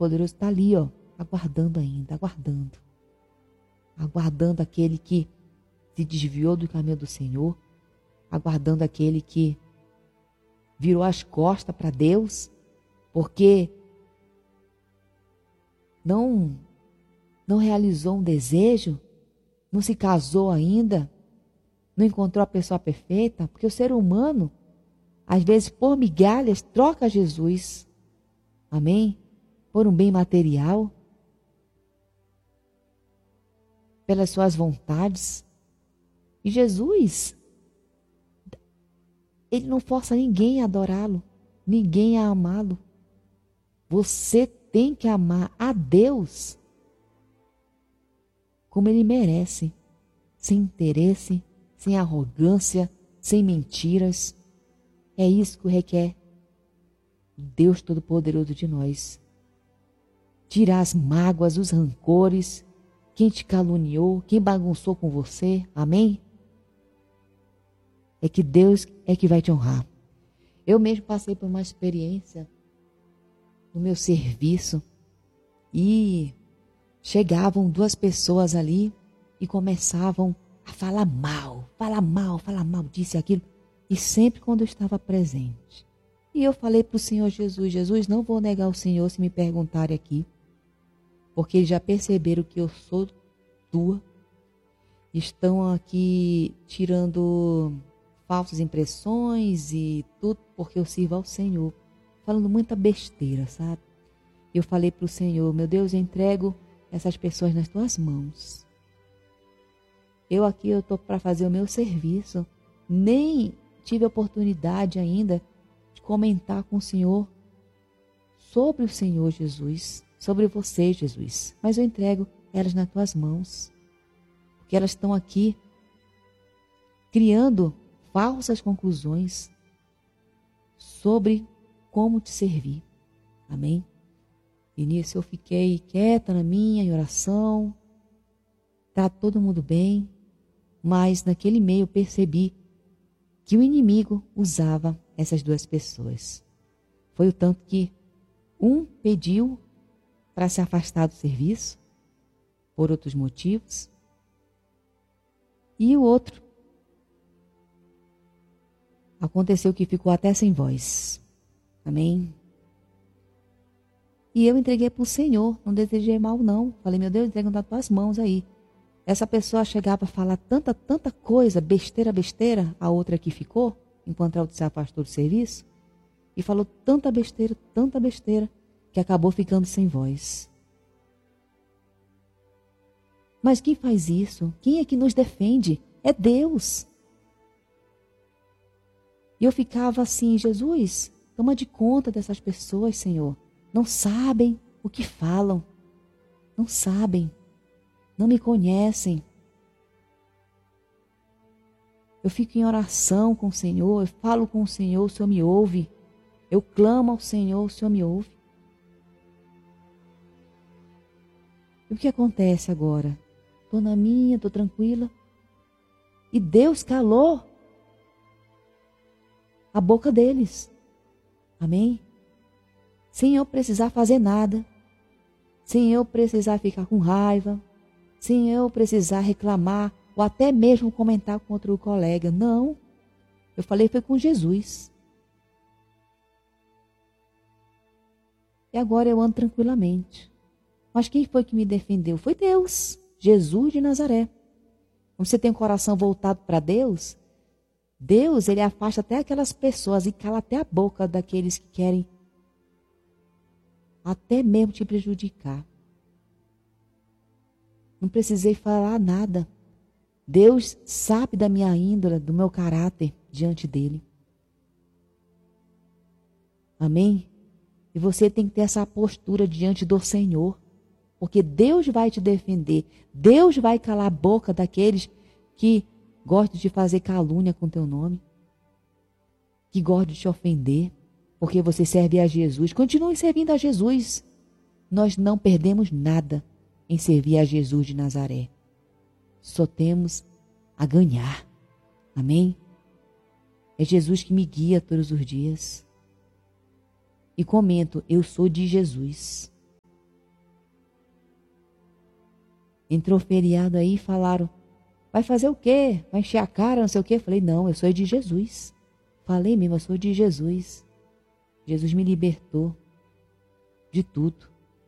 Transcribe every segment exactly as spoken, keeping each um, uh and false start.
Todo-Poderoso está ali, ó, aguardando ainda, aguardando. Aguardando aquele que se desviou do caminho do Senhor, aguardando aquele que virou as costas para Deus, porque não, não realizou um desejo, não se casou ainda, não encontrou a pessoa perfeita, porque o ser humano, às vezes por migalhas, troca Jesus, amém? Por um bem material, pelas suas vontades. E Jesus, Ele não força ninguém a adorá-lo, ninguém a amá-lo. Você tem que amar a Deus como Ele merece, sem interesse, sem arrogância, sem mentiras. É isso que requer Deus Todo-Poderoso de nós. Tirar as mágoas, os rancores, quem te caluniou, quem bagunçou com você, amém? É que Deus é que vai te honrar. Eu mesmo passei por uma experiência no meu serviço e chegavam duas pessoas ali e começavam a falar mal, falar mal, falar mal, disse aquilo, e sempre quando eu estava presente. E eu falei para o Senhor Jesus, Jesus, não vou negar o Senhor se me perguntarem aqui, porque eles já perceberam que eu sou tua, estão aqui tirando falsas impressões e tudo porque eu sirvo ao Senhor, falando muita besteira, sabe? Eu falei para o Senhor, meu Deus, eu entrego essas pessoas nas tuas mãos. Eu aqui eu estou para fazer o meu serviço, nem tive a oportunidade ainda de comentar com o Senhor sobre o Senhor Jesus, sobre você, Jesus, mas eu entrego elas nas tuas mãos, porque elas estão aqui criando falsas conclusões sobre como te servir, amém? E nisso eu fiquei quieta na minha em oração, tá todo mundo bem, mas naquele meio eu percebi que o inimigo usava essas duas pessoas. Foi o tanto que um pediu para se afastar do serviço, por outros motivos, e o outro aconteceu que ficou até sem voz, amém? E eu entreguei para o Senhor, não desejei mal não, falei, meu Deus, entrega nas tuas mãos aí. Essa pessoa chegava a falar tanta, tanta coisa, besteira, besteira, a outra que ficou, enquanto ela se afastou do serviço, e falou tanta besteira, tanta besteira, que acabou ficando sem voz. Mas quem faz isso? Quem é que nos defende? É Deus. E eu ficava assim, Jesus, toma de conta dessas pessoas, Senhor. Não sabem o que falam. Não sabem. Não me conhecem. Eu fico em oração com o Senhor, eu falo com o Senhor, o Senhor me ouve. Eu clamo ao Senhor, o Senhor me ouve. E o que acontece agora? Estou na minha, estou tranquila. E Deus calou a boca deles. Amém? Sem eu precisar fazer nada. Sem eu precisar ficar com raiva. Sem eu precisar reclamar. Ou até mesmo comentar com outro colega. Não. Eu falei foi com Jesus. E agora eu ando tranquilamente. Mas quem foi que me defendeu? Foi Deus. Jesus de Nazaré. Quando você tem o coração voltado para Deus, Deus, ele afasta até aquelas pessoas e cala até a boca daqueles que querem até mesmo te prejudicar. Não precisei falar nada. Deus sabe da minha índole, do meu caráter diante dele. Amém? E você tem que ter essa postura diante do Senhor. Porque Deus vai te defender. Deus vai calar a boca daqueles que gostam de fazer calúnia com teu nome. Que gostam de te ofender. Porque você serve a Jesus. Continue servindo a Jesus. Nós não perdemos nada em servir a Jesus de Nazaré. Só temos a ganhar. Amém? É Jesus que me guia todos os dias. E comento, eu sou de Jesus. Entrou feriado aí e falaram, vai fazer o quê? Vai encher a cara, não sei o quê? Falei, não, eu sou de Jesus. Falei mesmo, eu sou de Jesus. Jesus me libertou de tudo.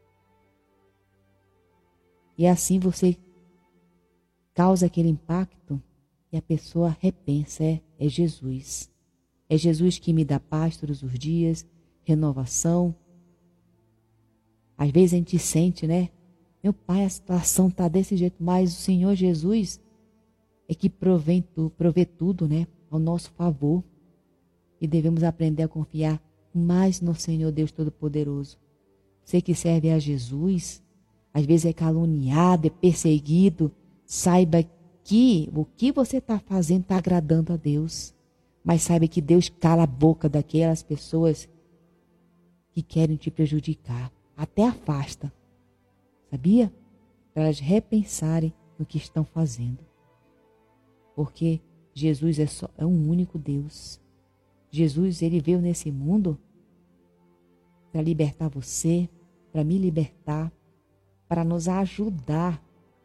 E assim você causa aquele impacto e a pessoa repensa, é, é Jesus. É Jesus que me dá paz todos os dias, renovação. Às vezes a gente sente, né? Meu pai, a situação está desse jeito, mas o Senhor Jesus é que provê, tu, provê tudo, né? Ao nosso favor. E devemos aprender a confiar mais no Senhor Deus Todo-Poderoso. Você que serve a Jesus, às vezes é caluniado, é perseguido, saiba que o que você está fazendo está agradando a Deus. Mas saiba que Deus cala a boca daquelas pessoas que querem te prejudicar. Até afasta. Sabia? Para elas repensarem no que estão fazendo. Porque Jesus é, só, é um único Deus. Jesus, ele veio nesse mundo para libertar você, para me libertar, para nos ajudar.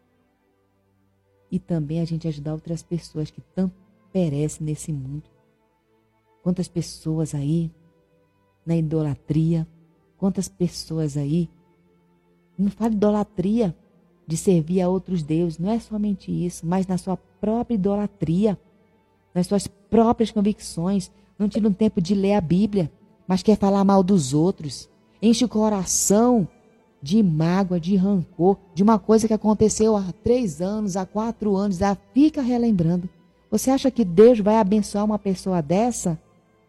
E também a gente ajudar outras pessoas que tanto perecem nesse mundo. Quantas pessoas aí na idolatria, quantas pessoas aí, não fala idolatria de servir a outros deuses, não é somente isso, mas na sua própria idolatria, nas suas próprias convicções, não tira um tempo de ler a Bíblia, mas quer falar mal dos outros, enche o coração de mágoa, de rancor, de uma coisa que aconteceu há três anos, há quatro anos, já fica relembrando. Você acha que Deus vai abençoar uma pessoa dessa?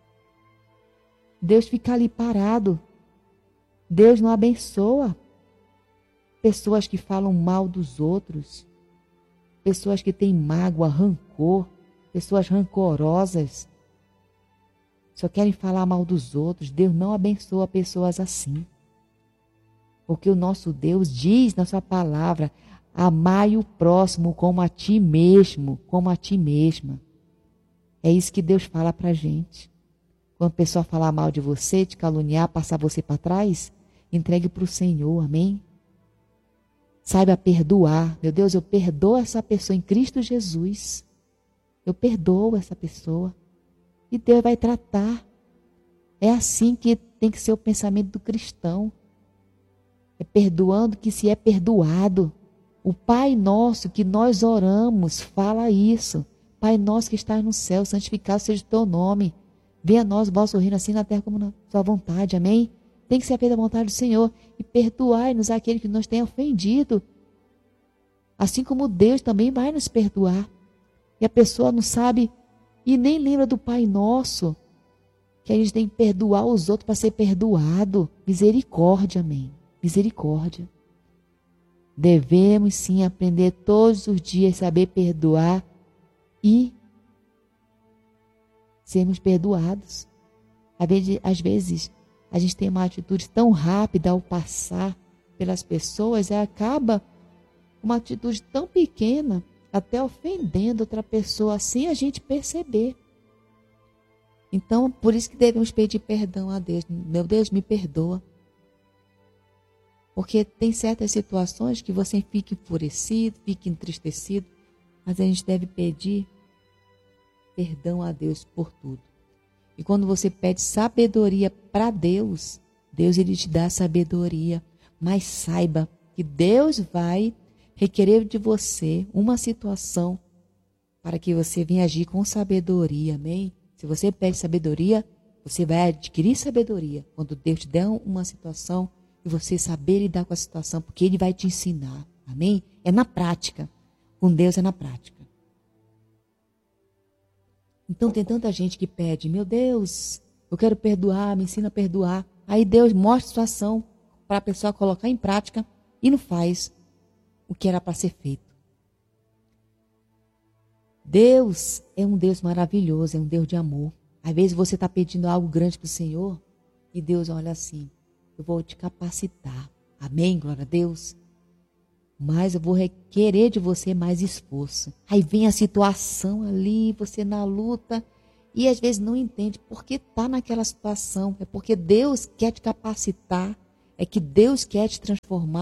Deus fica ali parado. Deus não abençoa pessoas que falam mal dos outros, pessoas que têm mágoa, rancor, pessoas rancorosas, só querem falar mal dos outros. Deus não abençoa pessoas assim. Porque o nosso Deus diz na sua palavra, amai o próximo como a ti mesmo, como a ti mesma. É isso que Deus fala pra gente. Quando a pessoa falar mal de você, te caluniar, passar você para trás, entregue para o Senhor, amém? Saiba perdoar. Meu Deus, eu perdoo essa pessoa em Cristo Jesus. Eu perdoo essa pessoa. E Deus vai tratar. É assim que tem que ser o pensamento do cristão. É perdoando que se é perdoado. O Pai nosso que nós oramos fala isso. Pai nosso que estás no céu, santificado seja o teu nome. Venha a nós o vosso reino assim na terra como na sua vontade. Amém? Tem que ser a vontade do Senhor. E perdoai-nos aquele que nos tem ofendido. Assim como Deus também vai nos perdoar. E a pessoa não sabe e nem lembra do Pai Nosso. Que a gente tem que perdoar os outros para ser perdoado. Misericórdia, amém. Misericórdia. Devemos sim aprender todos os dias a saber perdoar e sermos perdoados. Às vezes, a gente tem uma atitude tão rápida ao passar pelas pessoas e acaba uma atitude tão pequena, até ofendendo outra pessoa, sem a gente perceber. Então, por isso que devemos pedir perdão a Deus. Meu Deus, me perdoa. Porque tem certas situações que você fica enfurecido, fica entristecido, mas a gente deve pedir perdão a Deus por tudo. E quando você pede sabedoria para Deus, Deus ele te dá sabedoria. Mas saiba que Deus vai requerer de você uma situação para que você venha agir com sabedoria, amém? Se você pede sabedoria, você vai adquirir sabedoria quando Deus te der uma situação e você saber lidar com a situação, porque Ele vai te ensinar, amém? É na prática, com Deus é na prática. Então tem tanta gente que pede, meu Deus, eu quero perdoar, me ensina a perdoar. Aí Deus mostra a situação para a pessoa colocar em prática e não faz o que era para ser feito. Deus é um Deus maravilhoso, é um Deus de amor. Às vezes você está pedindo algo grande para o Senhor e Deus olha assim, eu vou te capacitar. Amém, glória a Deus. Mas eu vou requerer de você mais esforço. Aí vem a situação ali, você na luta, e às vezes não entende por que está naquela situação. É porque Deus quer te capacitar, é que Deus quer te transformar,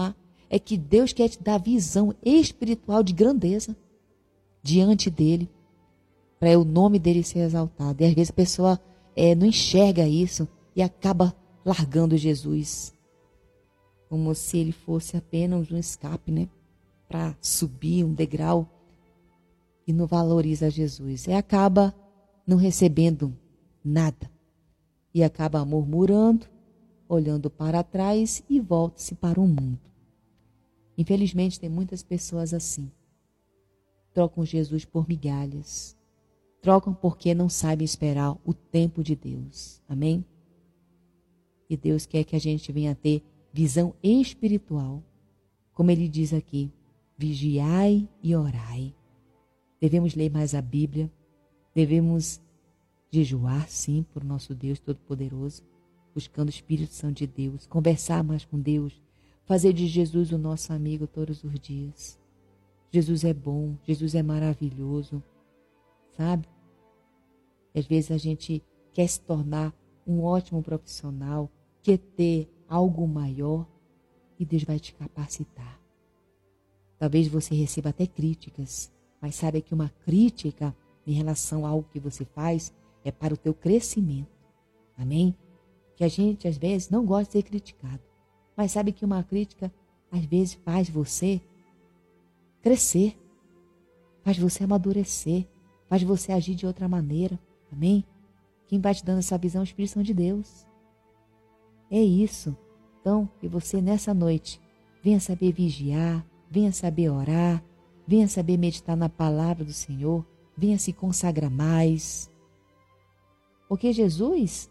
é que Deus quer te dar visão espiritual de grandeza diante dele, para o nome dele ser exaltado. E às vezes a pessoa é, não enxerga isso e acaba largando Jesus, como se ele fosse apenas um escape, né, para subir um degrau, e não valoriza Jesus. E acaba não recebendo nada. E acaba murmurando, olhando para trás e volta-se para o mundo. Infelizmente tem muitas pessoas assim. Trocam Jesus por migalhas. Trocam porque não sabem esperar o tempo de Deus. Amém? E Deus quer que a gente venha ter visão espiritual. Como ele diz aqui, vigiai e orai. Devemos ler mais a Bíblia. Devemos jejuar, sim, por nosso Deus Todo-Poderoso, buscando o Espírito Santo de Deus, conversar mais com Deus, fazer de Jesus o nosso amigo todos os dias. Jesus é bom, Jesus é maravilhoso, sabe? E às vezes a gente quer se tornar um ótimo profissional, quer ter algo maior, e Deus vai te capacitar. Talvez você receba até críticas, mas saiba que uma crítica em relação a algo que você faz é para o teu crescimento. Amém? Que a gente, às vezes, não gosta de ser criticado. Mas sabe que uma crítica, às vezes, faz você crescer. Faz você amadurecer. Faz você agir de outra maneira. Amém? Quem vai te dando essa visão é o Espírito Santo de Deus. É isso. Então, que você, nessa noite, venha saber vigiar, venha saber orar, venha saber meditar na palavra do Senhor, venha se consagrar mais. Porque Jesus,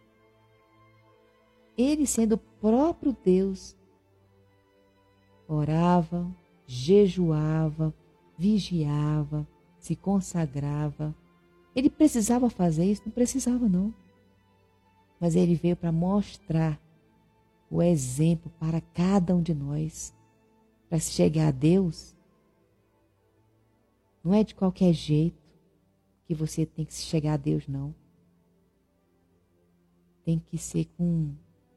ele sendo o próprio Deus, orava, jejuava, vigiava, se consagrava. Ele precisava fazer isso? Não precisava, não. Mas ele veio para mostrar o exemplo para cada um de nós. Para se chegar a Deus, não é de qualquer jeito que você tem que se chegar a Deus, não. Tem que ser com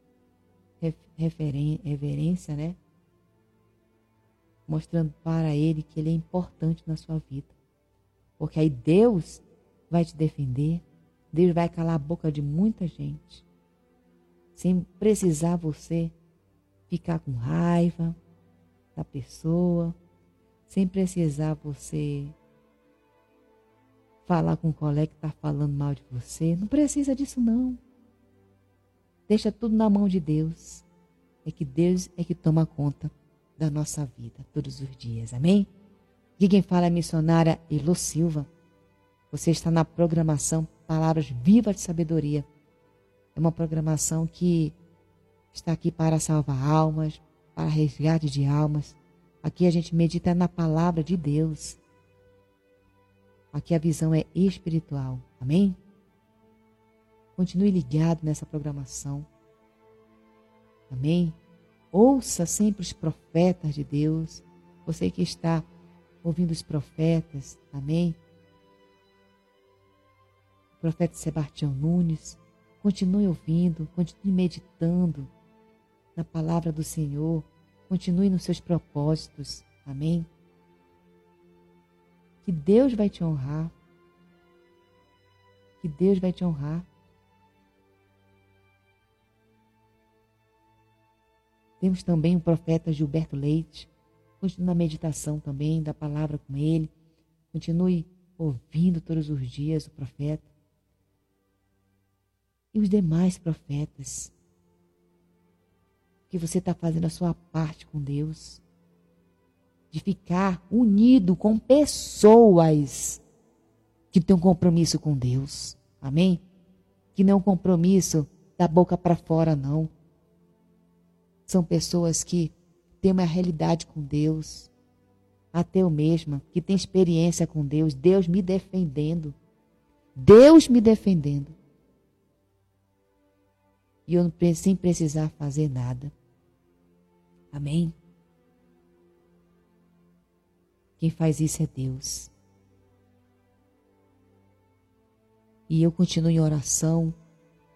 reverência, né? Mostrando para Ele que Ele é importante na sua vida. Porque aí Deus vai te defender, Deus vai calar a boca de muita gente, sem precisar você ficar com raiva da pessoa, sem precisar você falar com um colega que está falando mal de você. Não precisa disso, não. Deixa tudo na mão de Deus. É que Deus é que toma conta da nossa vida todos os dias. Amém? E quem fala é a missionária Elo Silva. Você está na programação Palavras Vivas de Sabedoria. É uma programação que está aqui para salvar almas, para resgate de almas. Aqui a gente medita na palavra de Deus. Aqui a visão é espiritual. Amém? Continue ligado nessa programação. Amém? Ouça sempre os profetas de Deus. Você que está ouvindo os profetas. Amém? O profeta Sebastião Nunes. Continue ouvindo, continue meditando na palavra do Senhor. Continue nos seus propósitos. Amém? Que Deus vai te honrar. Que Deus vai te honrar. Temos também o profeta Gilberto Leite. Continue na meditação também da palavra com ele. Continue ouvindo todos os dias o profeta. E os demais profetas. Que você está fazendo a sua parte com Deus. De ficar unido com pessoas que têm um compromisso com Deus. Amém? Que não é um compromisso da boca para fora, não. São pessoas que têm uma realidade com Deus. Até eu mesma, que tem experiência com Deus. Deus me defendendo. Deus me defendendo. E eu não, sem precisar fazer nada. Amém? Quem faz isso é Deus. E eu continuo em oração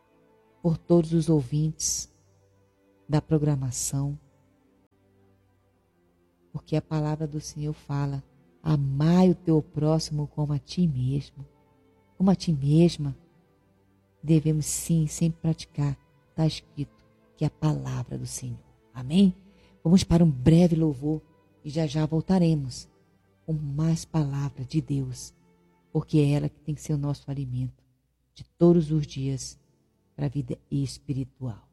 por todos os ouvintes da programação. Porque a palavra do Senhor fala: amai o teu próximo como a ti mesmo. Como a ti mesma. Devemos sim, sempre praticar. Está escrito que é a palavra do Senhor. Amém? Vamos para um breve louvor e já já voltaremos com mais palavra de Deus. Porque é ela que tem que ser o nosso alimento de todos os dias para a vida espiritual.